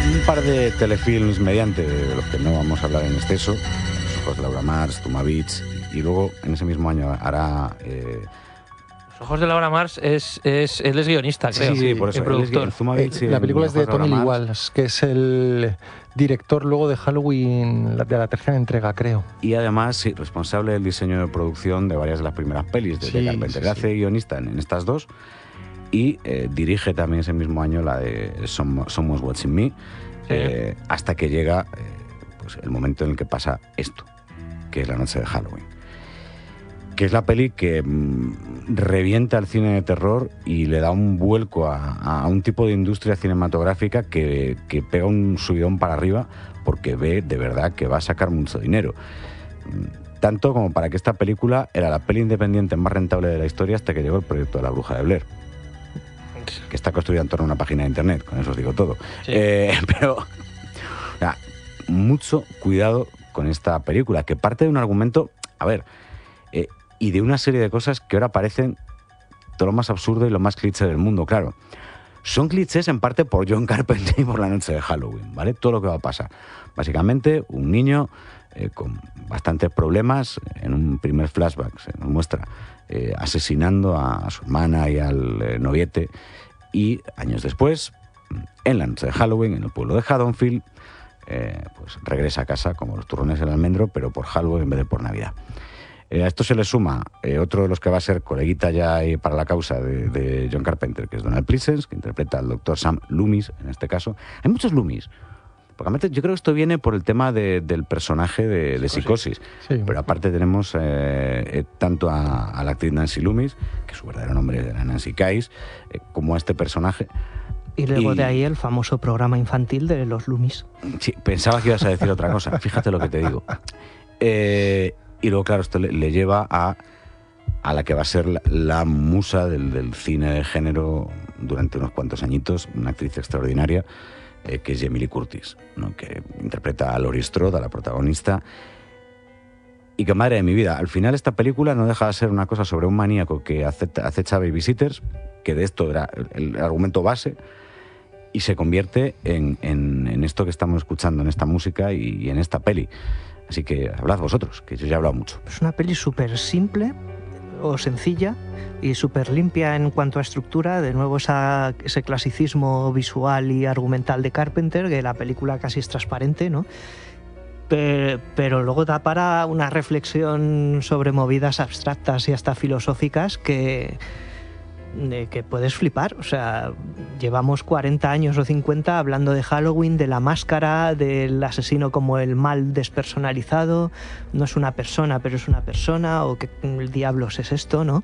un par de telefilms mediante, de los que no vamos a hablar en exceso, Los ojos de Laura Mars, Tuma Beach, y luego en ese mismo año hará... Los ojos de Laura Mars él es guionista, creo. Sí, por eso. El productor. La película es de Tony Lee Wallace, que es el director luego de Halloween, de la tercera entrega, creo. Y además, sí, responsable del diseño de producción de varias de las primeras pelis de Carpenter. Hace guionista en estas dos y dirige también ese mismo año la de Someone's Watching Me, hasta que llega pues el momento en el que pasa esto, que es la noche de Halloween. Que es la peli que revienta el cine de terror y le da un vuelco a un tipo de industria cinematográfica que pega un subidón para arriba porque ve de verdad que va a sacar mucho dinero. Tanto como para que esta película era la peli independiente más rentable de la historia hasta que llegó el proyecto de La Bruja de Blair, que está construida en torno a una página de internet, con eso os digo todo. Sí. Pero mucho cuidado con esta película, que parte de un argumento, y de una serie de cosas que ahora parecen todo lo más absurdo y lo más cliché del mundo. Claro, son clichés en parte por John Carpenter y por la noche de Halloween, ¿vale? Todo lo que va a pasar. Básicamente, un niño con bastantes problemas, en un primer flashback se nos muestra asesinando a su hermana y al noviete, y años después, en la noche de Halloween, en el pueblo de Haddonfield, pues regresa a casa como los turrones en el almendro, pero por Halloween en vez de por Navidad. A esto se le suma otro de los que va a ser coleguita ya para la causa de John Carpenter, que es Donald Pleasence, que interpreta al doctor Sam Loomis, en este caso. Hay muchos Loomis, porque yo creo que esto viene por el tema del personaje de Psicosis. Sí. Pero aparte tenemos tanto a la actriz Nancy Loomis, que su verdadero nombre era Nancy Kyes, como a este personaje. Y luego de ahí el famoso programa infantil de los Loomis. Sí, pensaba que ibas a decir otra cosa, fíjate lo que te digo. Y luego, claro, esto le lleva a la que va a ser la musa del cine de género durante unos cuantos añitos, una actriz extraordinaria, que es Jamie Lee Curtis, ¿no? Que interpreta a Laurie Strode, a la protagonista. Y que, madre de mi vida, al final esta película no deja de ser una cosa sobre un maníaco que acecha babysitters, que de esto era el argumento base, y se convierte en esto que estamos escuchando, en esta música y en esta peli. Así que hablad vosotros, que yo ya he hablado mucho. Es una peli súper simple o sencilla y súper limpia en cuanto a estructura. De nuevo ese clasicismo visual y argumental de Carpenter, que la película casi es transparente, ¿no? Pero luego da para una reflexión sobre movidas abstractas y hasta filosóficas que puedes flipar. O sea, llevamos 40 años o 50 hablando de Halloween, de la máscara, del asesino como el mal despersonalizado. No es una persona, pero es una persona, o qué diablos es esto, ¿no?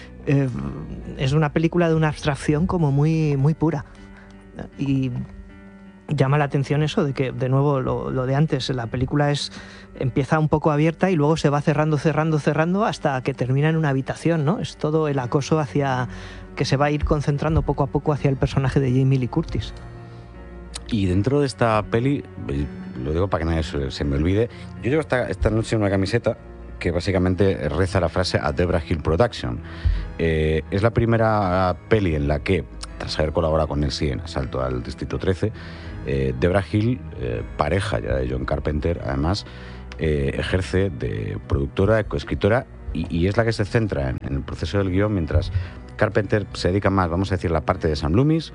Es una película de una abstracción como muy, muy pura. Y llama la atención eso de que, de nuevo, lo de antes, la película empieza un poco abierta y luego se va cerrando hasta que termina en una habitación, ¿no? Es todo el acoso que se va a ir concentrando poco a poco hacia el personaje de Jamie Lee Curtis. Y dentro de esta peli, lo digo para que nadie se me olvide, yo llevo esta noche una camiseta que básicamente reza la frase A Debra Hill Production. Es la primera peli en la que, tras haber colaborado con él en Asalto al Distrito 13, Debra Hill, pareja ya de John Carpenter, además, ejerce de productora, de coescritora, y es la que se centra en el proceso del guión, mientras Carpenter se dedica más, vamos a decir, la parte de Sam Loomis.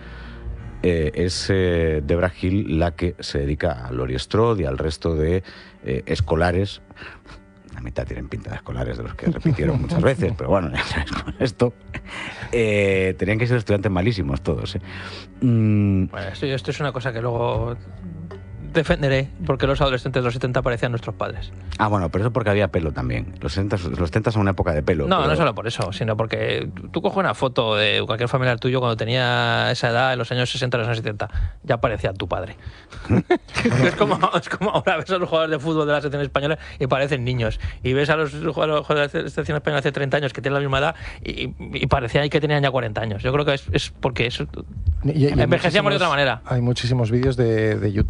Es Debra Hill la que se dedica a Laurie Strode y al resto de escolares. La mitad tienen pinta de escolares, de los que repitieron muchas veces, pero bueno, ya sabes, con esto tenían que ser estudiantes malísimos todos. Bueno, esto es una cosa que luego defenderé, porque los adolescentes de los 70 parecían nuestros padres. Ah, bueno, pero eso porque había pelo también. Los 70 son una época de pelo. No, pero no solo por eso, sino porque tú coges una foto de cualquier familiar tuyo cuando tenía esa edad, en los años 60, en los años 70, ya parecía tu padre. es como ahora ves a los jugadores de fútbol de la selección española y parecen niños. Y ves a los jugadores de la selección española hace 30 años que tienen la misma edad y parecían que tenían ya 40 años. Yo creo que es porque eso envejecíamos de otra manera. Hay muchísimos vídeos de YouTube, de TikTok,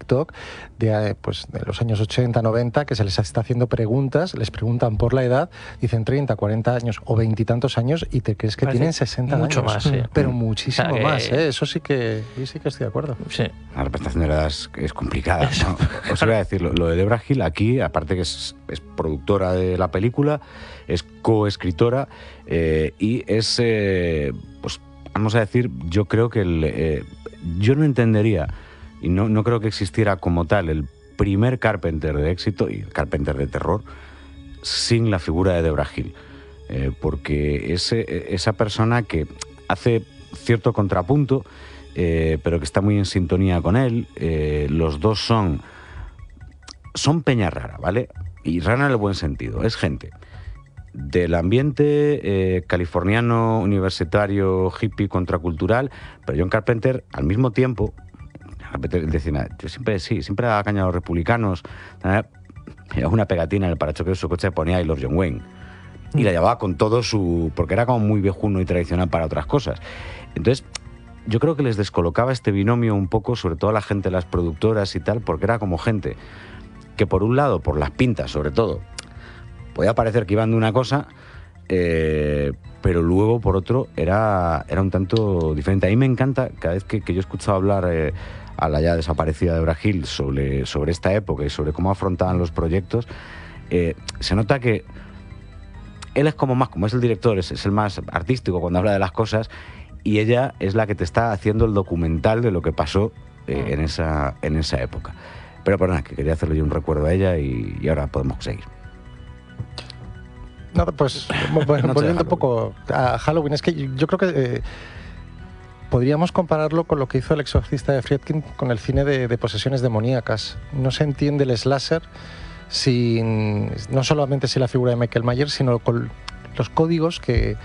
TikTok de los años 80, 90, que se les está haciendo preguntas, les preguntan por la edad, dicen 30, 40 años o 20 y tantos años y te crees que tienen 60 mucho años. más, sí. Pero muchísimo más, eso sí que estoy de acuerdo. Sí. La representación de la edad es complicada, ¿no? Os voy a decir, lo de Debra Hill aquí, aparte que es productora de la película, es coescritora y es, pues vamos a decir, yo creo que yo no entendería y no creo que existiera como tal el primer Carpenter de éxito y Carpenter de terror sin la figura de Debra Hill, porque esa persona que hace cierto contrapunto, pero que está muy en sintonía con él. Los dos son peña rara, ¿vale? Y rara en el buen sentido. Es gente del ambiente californiano, universitario, hippie, contracultural, pero John Carpenter, al mismo tiempo, decía, yo siempre daba caña a los republicanos, una pegatina en el parachoque de su coche ponía I Love John Wayne. Y la llevaba con todo porque era como muy viejuno y tradicional para otras cosas. Entonces, yo creo que les descolocaba este binomio un poco, sobre todo a la gente, las productoras y tal, porque era como gente que por un lado, por las pintas sobre todo, podía parecer que iban de una cosa, pero luego por otro era un tanto diferente. A mí me encanta, cada vez que yo he escuchado hablar a la ya desaparecida Debra Hill sobre esta época y sobre cómo afrontaban los proyectos, se nota que él es como es el director, es el más artístico cuando habla de las cosas, y ella es la que te está haciendo el documental de lo que pasó en esa época. Pero nada, que quería hacerle yo un recuerdo a ella y ahora podemos seguir. No, pues volviendo un poco a Halloween, es que yo creo que podríamos compararlo con lo que hizo El exorcista de Friedkin con el cine de posesiones demoníacas. No se entiende el slasher no solamente sin la figura de Michael Myers, sino con los códigos que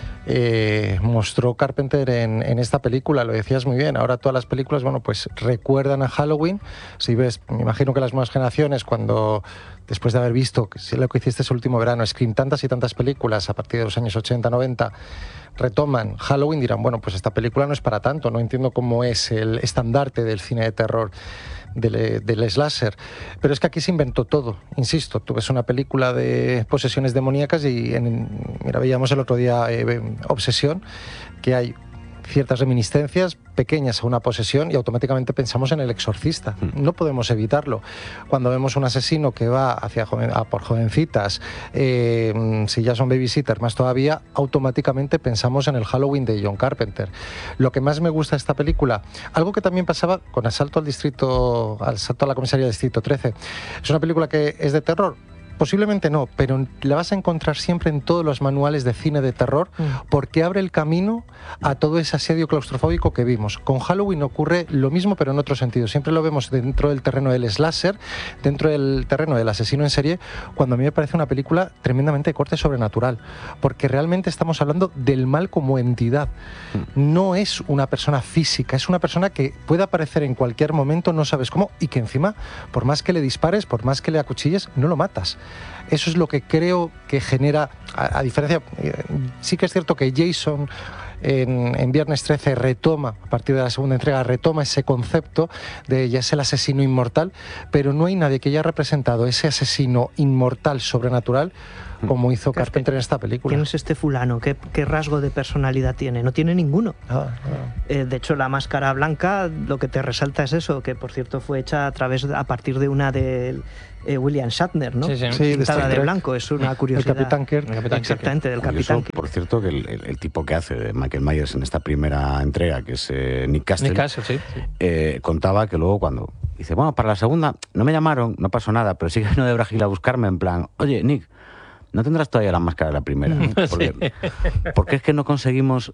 mostró Carpenter en esta película. Lo decías muy bien, ahora todas las películas, pues recuerdan a Halloween. Si ves, me imagino que las nuevas generaciones, después de haber visto, que si lo que hiciste ese último verano, Scream, tantas y tantas películas a partir de los años 80, 90, retoman Halloween, dirán, pues esta película no es para tanto, no entiendo cómo es el estandarte del cine de terror, del slasher. Pero es que aquí se inventó todo, insisto. Tú ves una película de posesiones demoníacas y mira, veíamos el otro día Obsesión, que hay ciertas reminiscencias pequeñas a una posesión y automáticamente pensamos en El exorcista. No podemos evitarlo. Cuando vemos un asesino que va por jovencitas, si ya son babysitter más todavía, automáticamente pensamos en el Halloween de John Carpenter. Lo que más me gusta de esta película, algo que también pasaba con Asalto a la comisaría del Distrito 13, es una película que es de terror. Posiblemente no, pero la vas a encontrar siempre en todos los manuales de cine de terror, porque abre el camino a todo ese asedio claustrofóbico que vimos. Con Halloween ocurre lo mismo, pero en otro sentido. Siempre lo vemos dentro del terreno del slasher, dentro del terreno del asesino en serie, cuando a mí me parece una película tremendamente de corte sobrenatural, porque realmente estamos hablando del mal como entidad. No es una persona física, es una persona que puede aparecer en cualquier momento, no sabes cómo, y que encima, por más que le dispares, por más que le acuchilles, no lo matas. Eso es lo que creo que genera, a diferencia, sí que es cierto que Jason en Viernes 13 retoma, a partir de la segunda entrega, retoma ese concepto de ya es el asesino inmortal, pero no hay nadie que haya representado ese asesino inmortal sobrenatural como hizo Carpenter en esta película. ¿Quién es este fulano? ¿Qué rasgo de personalidad tiene? No tiene ninguno. De hecho, la máscara blanca lo que te resalta es eso, que por cierto fue hecha a partir de una de William Shatner, ¿no? Sí, pintada de blanco, es una curiosidad. El Capitán Kirk. Exactamente, del Capitán Kirk. Por cierto, que el tipo que hace de Michael Myers en esta primera entrega, que es Nick Castle, contaba que luego cuando dice, para la segunda no me llamaron, no pasó nada, pero sí que vino de Brasil a buscarme en plan, oye, Nick, ¿no tendrás todavía la máscara de la primera? Porque es que no conseguimos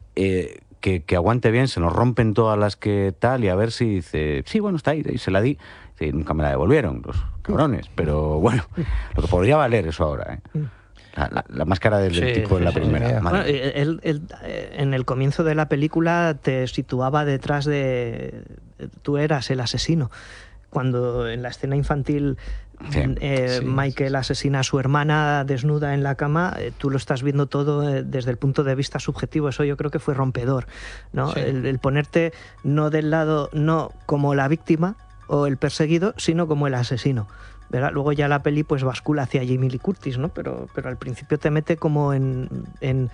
que aguante bien, se nos rompen todas las que tal, y a ver si dice, sí, está ahí, y se la di. Y nunca me la devolvieron, los cabrones. Pero bueno, lo que podría valer eso ahora, La máscara del tipo de la primera. Bueno, él, en el comienzo de la película te situaba detrás de... Tú eras el asesino. Cuando en la escena infantil Michael asesina a su hermana desnuda en la cama, tú lo estás viendo todo desde el punto de vista subjetivo. Eso yo creo que fue rompedor, ¿no? El ponerte no del lado, no como la víctima, o el perseguido, sino como el asesino. ¿Verdad? Luego ya la peli pues bascula hacia Jamie Lee Curtis, ¿no? Pero al principio te mete como en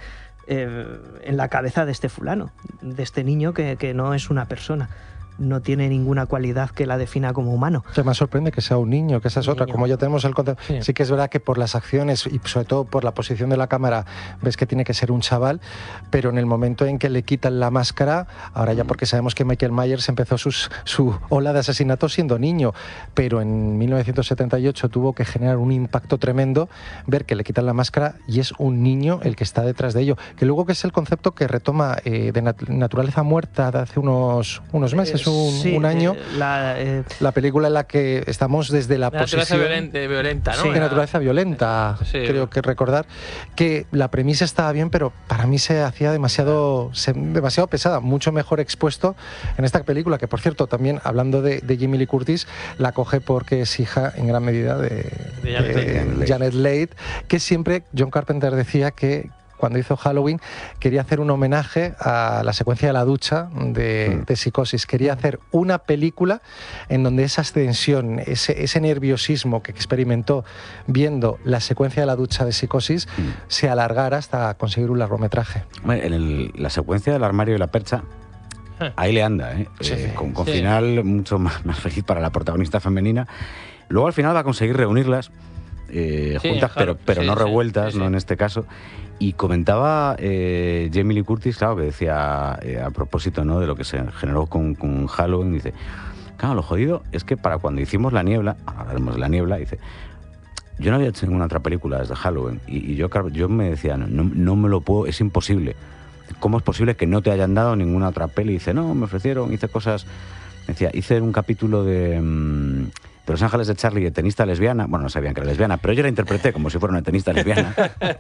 la cabeza de este fulano, de este niño que no es una persona. No tiene ninguna cualidad que la defina como humano. O sea, me sorprende que sea un niño, que esa es otra. Como ya tenemos el concepto, sí que es verdad que por las acciones y sobre todo por la posición de la cámara ves que tiene que ser un chaval, pero en el momento en que le quitan la máscara, ahora ya porque sabemos que Michael Myers empezó su ola de asesinatos siendo niño, pero en 1978 tuvo que generar un impacto tremendo ver que le quitan la máscara y es un niño el que está detrás de ello. Que luego que es el concepto que retoma de naturaleza muerta de hace unos meses, un año, la película en la que estamos desde la posición violenta, ¿no? Sí, de naturaleza violenta, sí. Creo que recordar que la premisa estaba bien, pero para mí se hacía demasiado pesada, mucho mejor expuesto en esta película, que por cierto, también hablando de Jamie Lee Curtis, la coge porque es hija en gran medida de Janet Leigh, que siempre John Carpenter decía que cuando hizo Halloween, quería hacer un homenaje a la secuencia de la ducha de Psicosis. Quería hacer una película en donde esa tensión, ese nerviosismo que experimentó viendo la secuencia de la ducha de Psicosis se alargara hasta conseguir un largometraje. En la secuencia del armario y la percha, ahí le anda, ¿eh? Sí, con final mucho más feliz para la protagonista femenina. Luego al final va a conseguir reunirlas juntas, pero no revueltas, no en este caso. Y comentaba Jamie Lee Curtis, claro, que decía a propósito, ¿no?, de lo que se generó con Halloween, dice, claro, lo jodido es que para cuando hicimos La Niebla, ahora hablaremos de La Niebla, dice, yo no había hecho ninguna otra película desde Halloween y yo me decía, no me lo puedo, es imposible. ¿Cómo es posible que no te hayan dado ninguna otra peli? Y dice, no, me ofrecieron, hice cosas, me decía, hice un capítulo de Los Ángeles de Charlie, de tenista lesbiana. Bueno, no sabían que era lesbiana, pero yo la interpreté como si fuera una tenista lesbiana.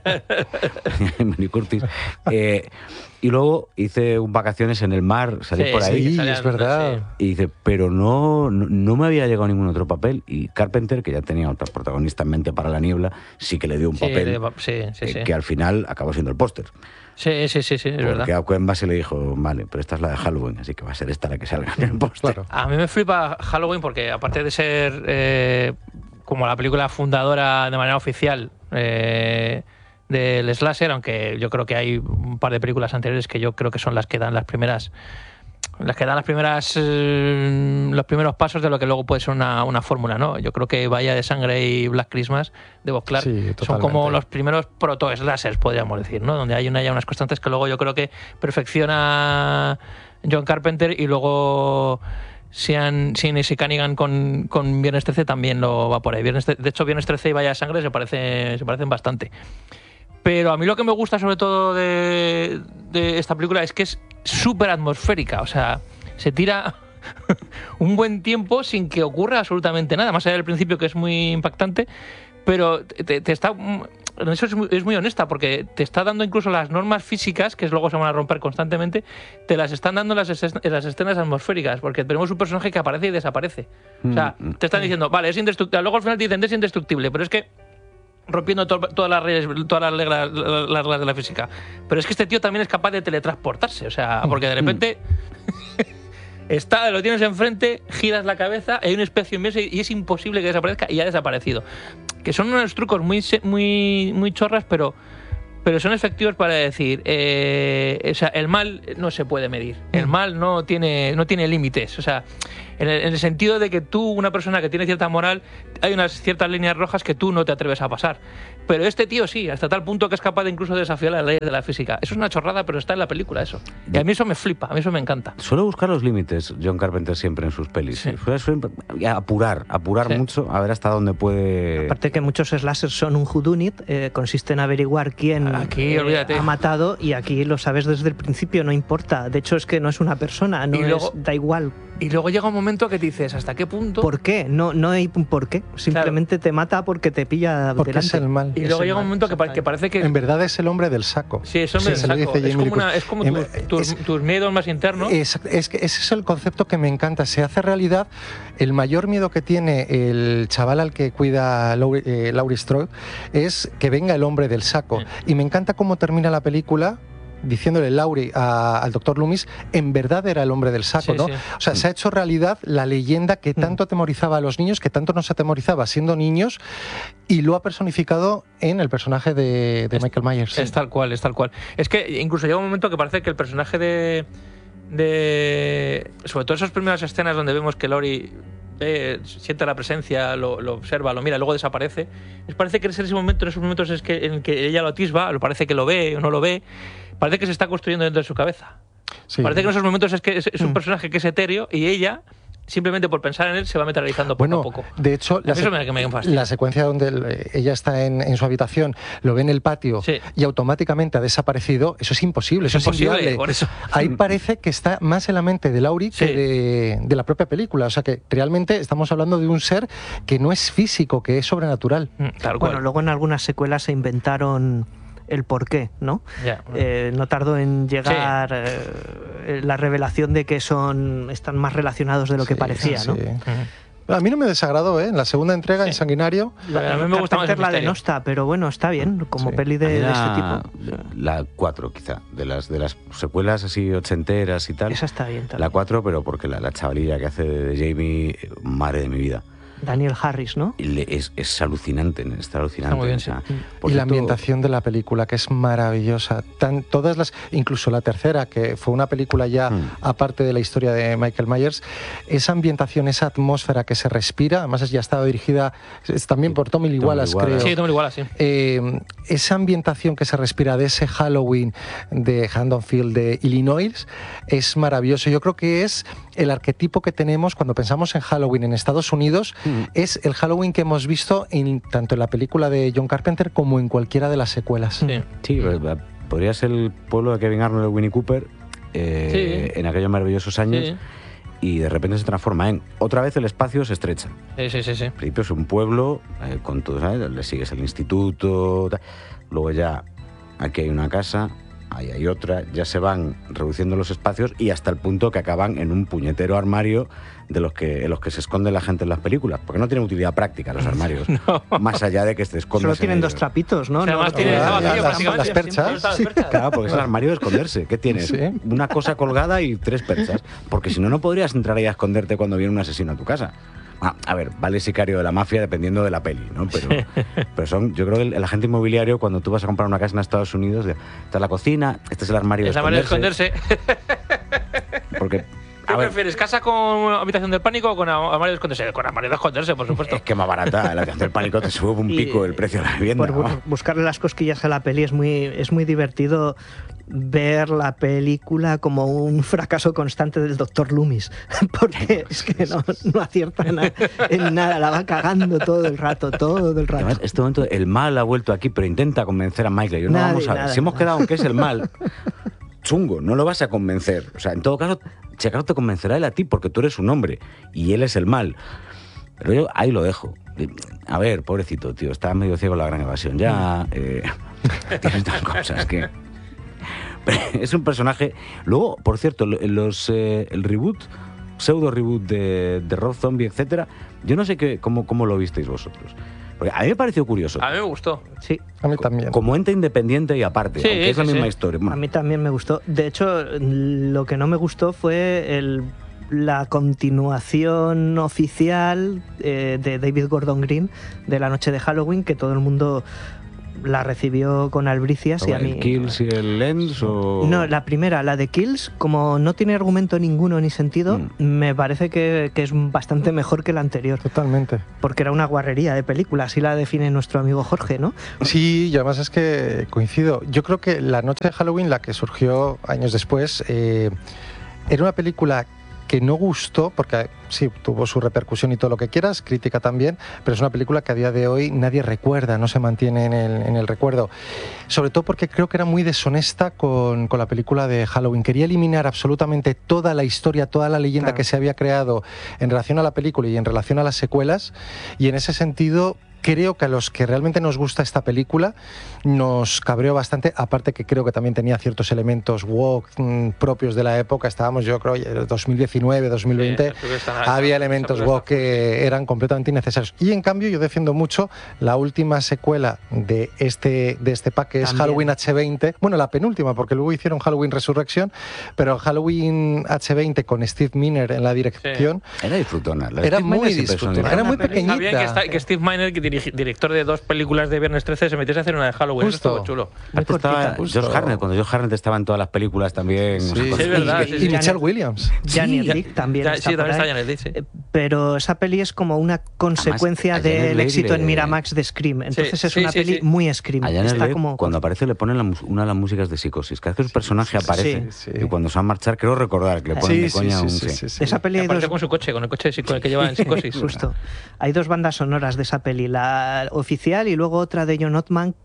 Jamie Curtis. Y luego hice vacaciones en el mar, salí por ahí. Sí, es verdad. Y dice, pero no me había llegado ningún otro papel. Y Carpenter, que ya tenía otro protagonista en mente para La Niebla, sí que le dio un papel que al final acabó siendo el póster. Sí, es verdad. Porque a Cuenba se le dijo, vale, pero esta es la de Halloween, así que va a ser esta la que salga en el póster. Claro. A mí me flipa Halloween porque, aparte de ser como la película fundadora de manera oficial del slasher, aunque yo creo que hay un par de películas anteriores que yo creo que son las que dan los primeros pasos de lo que luego puede ser una fórmula, ¿no? Yo creo que Bahía de Sangre y Black Christmas de Bob Clark son como los primeros proto-slashers, podríamos decir, ¿no? Donde hay unas constantes que luego yo creo que perfecciona John Carpenter, y luego Sean y Cunningham con Viernes 13 también lo va por ahí. De hecho, Viernes 13 y Bahía de Sangre se parecen bastante. Pero a mí lo que me gusta sobre todo de esta película es que es súper atmosférica. O sea, se tira un buen tiempo sin que ocurra absolutamente nada, más allá del principio, que es muy impactante, pero te está... Eso es muy honesta, porque te está dando incluso las normas físicas, que luego se van a romper constantemente, te las están dando en las escenas atmosféricas, porque tenemos un personaje que aparece y desaparece. O sea, te están diciendo, vale, es indestructible. Luego al final te dicen, es indestructible, pero es que rompiendo todas las reglas de la física. Pero es que este tío también es capaz de teletransportarse, o sea, porque de repente lo tienes enfrente, giras la cabeza, hay una especie inmensa y es imposible que desaparezca, y ha desaparecido. Que son unos trucos muy chorras, pero son efectivos para decir, o sea, el mal no se puede medir, el mal no tiene límites, o sea, en el sentido de que tú, una persona que tiene cierta moral, hay unas ciertas líneas rojas que tú no te atreves a pasar. Pero este tío sí, hasta tal punto que es capaz de incluso desafiar las leyes de la física. Eso es una chorrada, pero está en la película eso. Y a mí eso me flipa, a mí eso me encanta. Suele buscar los límites John Carpenter siempre en sus pelis. Sí. Suele apurar mucho, a ver hasta dónde puede... Aparte que muchos slashers son un whodunit, consiste en averiguar quién ha matado, y aquí lo sabes desde el principio, no importa. De hecho, es que no es una persona, da igual. Y luego llega un momento que te dices, ¿hasta qué punto? ¿Por qué? No hay un por qué. Simplemente te mata porque te pilla porque delante. Es el mal. Y luego llega un momento que parece que... En verdad es el hombre del saco. Sí, es el hombre del saco. Es como tus miedos más internos. Es que ese es el concepto que me encanta. Se hace realidad el mayor miedo que tiene el chaval al que cuida Laurie Strode, es que venga el hombre del saco. Y me encanta cómo termina la película diciéndole Laurie al doctor Loomis, en verdad era el hombre del saco, ¿no? Sí. O sea, se ha hecho realidad la leyenda que tanto atemorizaba a los niños, que tanto nos atemorizaba siendo niños, y lo ha personificado en el personaje de Michael Myers. Es tal cual, es tal cual. Es que incluso llega un momento que parece que el personaje de sobre todo esas primeras escenas donde vemos que Laurie siente la presencia, lo observa, lo mira y luego desaparece, parece que en esos momentos en que ella lo atisba, lo parece que lo ve o no lo ve, parece que se está construyendo dentro de su cabeza. Sí. Parece que en esos momentos es un personaje que es etéreo y ella, simplemente por pensar en él, se va materializando poco a poco. De hecho, la secuencia donde ella está en su habitación, lo ve en el patio y automáticamente ha desaparecido, eso es imposible, eso es inviable. Por eso. Ahí parece que está más en la mente de Laurie que de la propia película. O sea que realmente estamos hablando de un ser que no es físico, que es sobrenatural. Bueno, luego en algunas secuelas se inventaron el porqué, ¿no? No tardó en llegar la revelación de que están más relacionados de lo que parecía, ¿no? A mí no me desagradó, ¿eh? En la segunda entrega, en Sanguinario. A mí me gusta más la de Nosta, pero bueno, está bien, como peli de este tipo. La 4, quizá, de las secuelas así ochenteras y tal. Esa está bien también. La 4, pero porque la chavalilla que hace de Jamie, madre de mi vida. Daniel Harris, ¿no? Es alucinante, está alucinante. Está muy bien, o sea, y la ambientación de la película, que es maravillosa. Incluso la tercera, que fue una película ya aparte de la historia de Michael Myers, esa ambientación, esa atmósfera que se respira, además ya estaba dirigida también por Tommy Lee Wallace, creo. Sí, Tommy Lee Wallace, sí. Esa ambientación que se respira de ese Halloween de Haddonfield, de Illinois, es maravilloso. Yo creo que es el arquetipo que tenemos cuando pensamos en Halloween en Estados Unidos, es el Halloween que hemos visto tanto en la película de John Carpenter como en cualquiera de las secuelas. Sí, podría ser el pueblo de Kevin Arnold, de Winnie Cooper, en aquellos maravillosos años, y de repente se transforma en... Otra vez el espacio se estrecha. Sí. Al principio es un pueblo, con todo, ¿sabes? Le sigues el instituto, luego ya aquí hay una casa, ahí hay otra, ya se van reduciendo los espacios y hasta el punto que acaban en un puñetero armario en los que se esconde la gente en las películas, porque no tienen utilidad práctica los armarios, más allá de que te escondas. Solo tienen dos trapitos, ¿no? Además tienen las perchas. Claro, porque es el armario de esconderse. ¿Qué tienes? Sí. Una cosa colgada y 3 perchas, porque si no, no podrías entrar ahí a esconderte cuando viene un asesino a tu casa. A ver, vale sicario de la mafia dependiendo de la peli, ¿no? Pero yo creo que el agente inmobiliario, cuando tú vas a comprar una casa en Estados Unidos, esta es la cocina, este es el armario de esconderse. Porque... ¿Qué prefieres? ¿Casa con habitación del pánico o con armario de esconderse? Con armario de esconderse, por supuesto. Es que más barata, la habitación del pánico te sube un pico el precio de la vivienda. Por buscarle las cosquillas a la peli es muy divertido ver la película como un fracaso constante del Dr. Loomis, porque es que no acierta en nada, la va cagando todo el rato. Además, este momento el mal ha vuelto aquí, pero intenta convencer a Michael. No vamos a ver, si hemos quedado en que es el mal, chungo, no lo vas a convencer. O sea, en todo caso, si acaso te convencerá él a ti, porque tú eres un hombre y él es el mal. Pero yo ahí lo dejo. A ver, pobrecito, tío, está medio ciego la Gran Evasión. Ya tiene estas cosas que... Es un personaje... Luego, por cierto, el reboot, pseudo reboot de Rob Zombie, etcétera, yo no sé cómo lo visteis vosotros. Porque a mí me pareció curioso. A mí me gustó. Sí. A mí también. Como ente independiente y aparte, aunque es la misma historia. Bueno. A mí también me gustó. De hecho, lo que no me gustó fue la continuación oficial de David Gordon Green de La Noche de Halloween, que todo el mundo la recibió con albricias. Y a mí, ¿El Kills y el Lens o...? No, la primera, la de Kills, como no tiene argumento ninguno ni sentido, me parece que es bastante mejor que la anterior. Totalmente. Porque era una guarrería de película, así la define nuestro amigo Jorge, ¿no? Sí, y además es que coincido. Yo creo que La Noche de Halloween, la que surgió años después, era una película que no gustó, porque sí, tuvo su repercusión y todo lo que quieras, crítica también, pero es una película que a día de hoy nadie recuerda, no se mantiene en el recuerdo. Sobre todo porque creo que era muy deshonesta con la película de Halloween. Quería eliminar absolutamente toda la historia, toda la leyenda que se había creado en relación a la película y en relación a las secuelas, y en ese sentido creo que a los que realmente nos gusta esta película nos cabreó bastante, aparte que creo que también tenía ciertos elementos woke propios de la época. Estábamos, yo creo, 2019, 2020, había elementos woke que eran completamente innecesarios. Y en cambio yo defiendo mucho la última secuela de este pack, que es También. Halloween H20, bueno, la penúltima, porque luego hicieron Halloween Resurrection, pero Halloween H20 con Steve Miner en la dirección, Era disfrutona. era muy disfrutona, era muy pequeñita. Está bien que Steve Miner, que director de 2 películas de Viernes 13, se metiese a hacer una de Halloween. Justo. Eso estuvo chulo. Aparte estaba justo. Josh Hartnett, cuando Josh Hartnett estaba en todas las películas también. Sí, o sea, es verdad, y, sí, y sí. Michelle Williams. Janet Leigh también está Sí, por también está ahí. Janet Leigh, sí. Pero esa peli es como una consecuencia a Janet del Leigh éxito en le- Miramax de Scream. Entonces Sí, es sí, una sí, peli sí. muy Scream. A Janet Está Leigh, como cuando aparece, le ponen una de las músicas de Psicosis. Cada vez que su personaje aparece, sí. y cuando se va a marchar, creo recordar que le ponen de coña un... sí. esa peli hay Aparte dos, con su coche, con el coche que lleva en Psicosis. justo. Hay 2 bandas sonoras de esa peli, la oficial y luego otra de John Ottman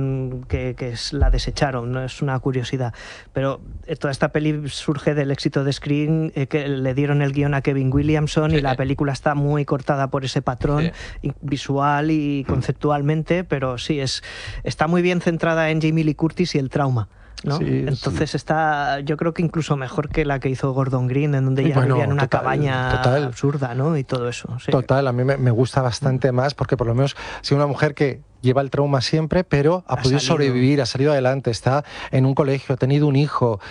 que la desecharon, no es una curiosidad. Pero toda esta peli surge del éxito de Scream, que le dieron el guión a Kevin Williamson y la película está muy cortada por ese patrón visual y conceptualmente, pero sí, está muy bien centrada en Jamie Lee Curtis y el trauma, ¿no? Sí, Entonces está, yo creo que incluso mejor que la que hizo Gordon Green, en donde ella Bueno, vivía en una total, cabaña total. absurda, ¿no? Y todo eso. Sí. Total, a mí me gusta bastante más porque por lo menos ha sido una mujer que lleva el trauma siempre, pero ha podido sobrevivir, ha salido adelante, está en un colegio, ha tenido un hijo,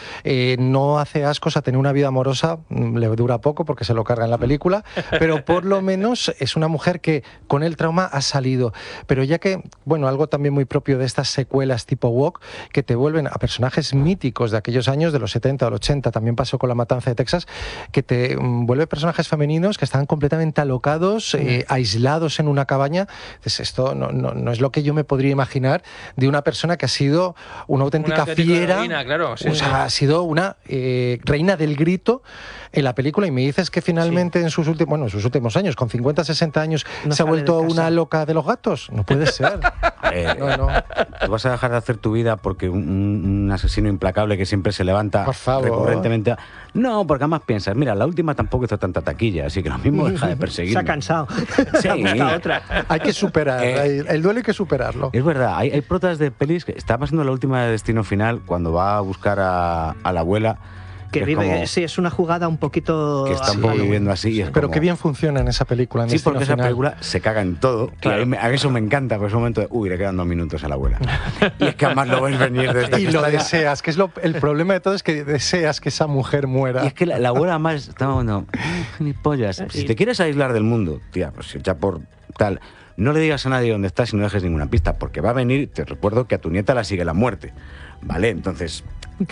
no hace ascos a tener una vida amorosa, le dura poco porque se lo carga en la película, pero por lo menos es una mujer que con el trauma ha salido. Pero ya que, bueno, algo también muy propio de estas secuelas tipo Walk, que te vuelven a personajes míticos de aquellos años, de los 70 o los 80, también pasó con La Matanza de Texas, que te vuelve personajes femeninos que están completamente alocados, aislados en una cabaña. Entonces, esto no es lo que yo me podría imaginar de una persona que ha sido una auténtica fiera, heroína, claro, sí, o sea, ha sido una reina del grito en la película, y me dices que finalmente en sus últimos años, con 50, 60 años, No se ha sale vuelto de casa. una loca de los gatos. No puede ser. No. Tú vas a dejar de hacer tu vida porque un asesino implacable que siempre se levanta Por favor. recurrentemente... No, porque además piensas, mira, la última tampoco hizo tanta taquilla, así que lo mismo deja de perseguirme. Se ha cansado. Sí. Busca otra. Hay que superar, el duelo hay que superarlo. Es verdad, hay protas de pelis que está pasando la última de Destino Final cuando va a buscar a la abuela. Que es vive, como sí, es una jugada un poquito... que está un poco viviendo así. Y es Pero como- qué bien funciona en esa película. En Sí, Destino porque esa Final. película se caga en todo. Claro. Y a mí eso me encanta, porque es un momento de, le quedan 2 minutos a la abuela. Y es que además lo ves venir desde Y que lo está ya- deseas, que es el problema de todo, es que deseas que esa mujer muera. Y es que la abuela más estaba bueno, gilipollas. Si te quieres aislar del mundo, tía, pues ya por tal, no le digas a nadie dónde estás y no dejes ninguna pista, porque va a venir, te recuerdo que a tu nieta la sigue la muerte. Vale, entonces...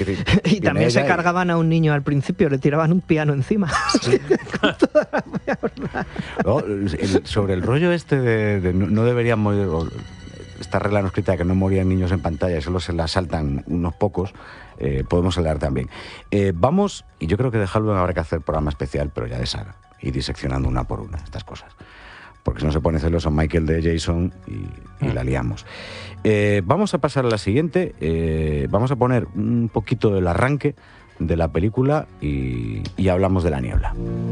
Y también se ella cargaban a un niño al principio, le tiraban un piano encima. Luego, sobre el rollo este de no deberían morir, o esta regla no escrita de que no morían niños en pantalla, solo se la saltan unos pocos, podemos hablar también. Vamos, y yo creo que de Halloween habrá que hacer programa especial, pero ya de saga, y diseccionando una por una estas cosas. Porque si no se pone celoso Michael de Jason y la liamos. Vamos a pasar a la siguiente. Vamos a poner un poquito del arranque de la película y hablamos de La Niebla.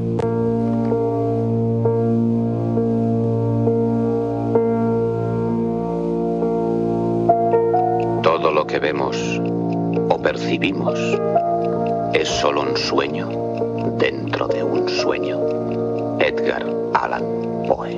Todo lo que vemos o percibimos es solo un sueño dentro de un sueño. Edgar Allan Poe.